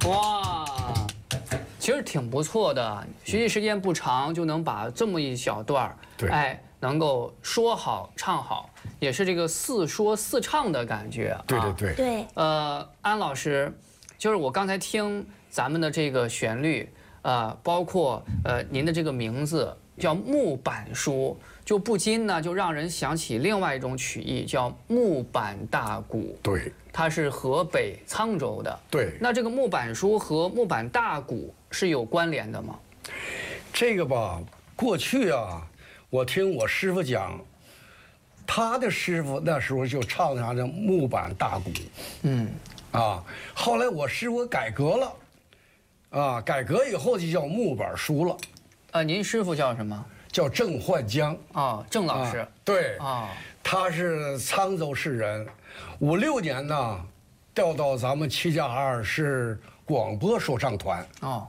哇，其实挺不错的，学习时间不长就能把这么一小段儿，哎，能够说好唱好，也是这个似说似唱的感觉啊。 对。 安老师，就是我刚才听咱们的这个旋律，包括您的这个名字叫木板书，就不禁呢就让人想起另外一种曲艺，叫木板大鼓。 对， 它是河北沧州的。 对， 那这个木板书和木板大鼓是有关联的吗？ 这个吧，过去啊，我听我师傅讲，他的师傅那时候就唱上这木板大鼓。后来我师傅改革了，改革以后就叫木板书了。 您师傅叫什么？ 叫郑焕江。 郑老师。 对。他是沧州市人，56年呢，调到咱们7+2市广播说唱团。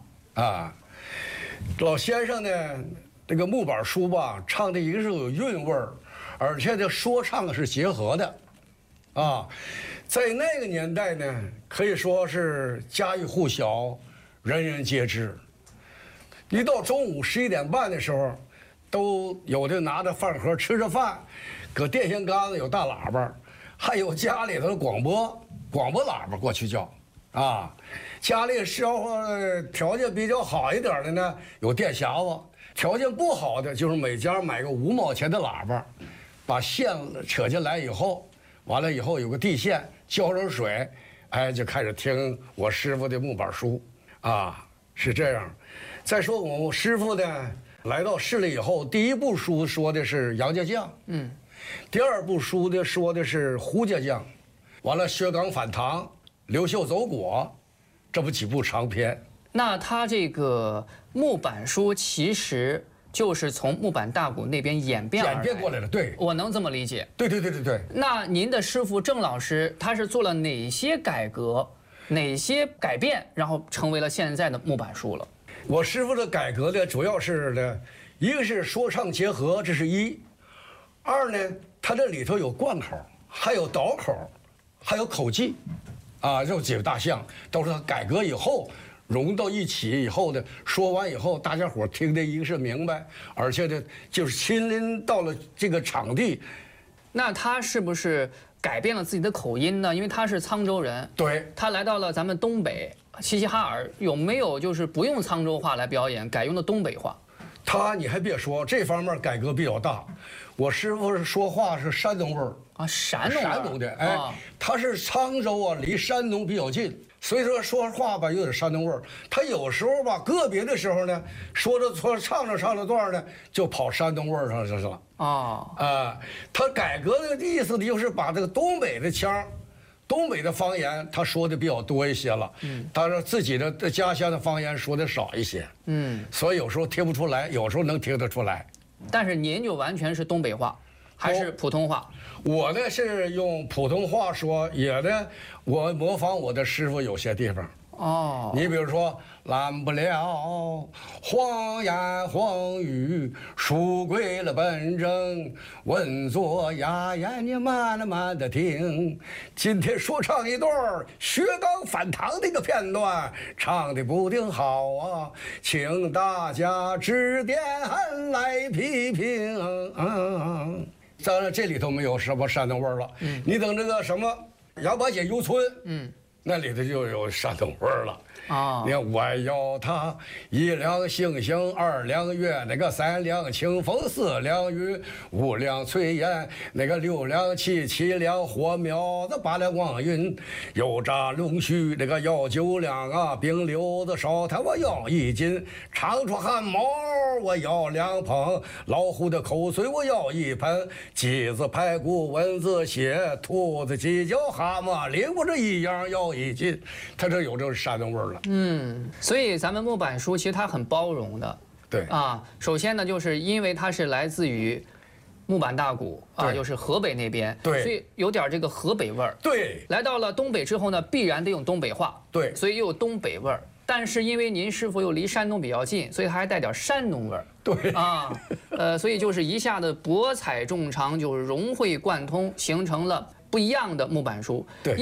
老先生呢，这个木板书吧，唱的一个是有韵味儿，而且这说唱是结合的，在那个年代呢，可以说是家喻户晓，人人皆知。一到中午11点半的时候，都有的拿着饭盒吃着饭，搁电线杆子有大喇叭，还有家里头的广播喇叭过去叫，家里条件比较好一点的呢，有电匣子；条件不好的就是每家买个5毛钱的喇叭，把线扯进来以后，完了以后有个地线，浇上水，就开始听我师傅的木板书，是这样。再说我师傅呢，来到市里以后，第一部书说的是杨家将，第二部书呢说的是胡家将，完了薛刚反唐、刘秀走果，这不几部长篇。 那他这个木板书其实就是从木板大鼓那边演变过来的，对， 我能这么理解。 对。 那您的师傅郑老师，他是做了哪些改革、哪些改变，然后成为了现在的木板书了？ 我师傅的改革呢，主要是呢，一个是说唱结合，这是一；二呢，它这里头有贯口，还有倒口，还有口技，这几个大项都是他改革以后融到一起以后的，说完以后大家伙听的一个是明白，而且呢，就是亲临到了这个场地。 那他是不是改变了自己的口音呢？因为他是沧州人， 对， 他来到了咱们东北齐齐哈尔，有没有就是不用沧州话来表演，改用的东北话？ 你还别说，这方面改革比较大。我师傅说话是山东味儿山东的，他是沧州离山东比较近，所以说话吧有点山东味儿。他有时候吧，个别的时候呢，唱着段呢，就跑山东味儿上去了。他改革的意思就是把这个东北的腔、东北的方言，他说的比较多一些了。他说自己的家乡的方言说的少一些。所以有时候听不出来，有时候能听得出来。 但是您就完全是东北话，还是普通话？ 我呢是用普通话说，也呢我模仿我的师傅有些地方。你比如说，拦不了黄言黄语，书归了本正，稳坐哑言，你慢的听。今天说唱一段薛刚反唐的一个片段，唱的不定好请大家指点来批评。当然这里头没有什么山东味了。你等这个什么杨八姐游村，那里头就有山东味了。你看，我要他1两星星，2两月，那个3两清风，4两雨，5两炊烟，那个6两气，7两火苗子，8两望云，油炸龙须，那个要9两冰溜子烧炭我要1斤，长出汗毛我要2捧，老虎的口水我要1盆，鸡子排骨蚊子血，兔子鸡脚蛤蟆灵我这1样要1斤，他这有这山东味了。 所以咱们木板书其实它很包容的。 对首先呢，就是因为它是来自于木板大鼓就是河北那边， 对， 所以有点这个河北味儿。 对， 来到了东北之后呢，必然得用东北话， 对， 所以又有东北味儿。但是因为您师傅又离山东比较近，所以他还带点山东味儿。 对所以就是一下子博采众长，就是融会贯通，形成了不一样的木板书。 对。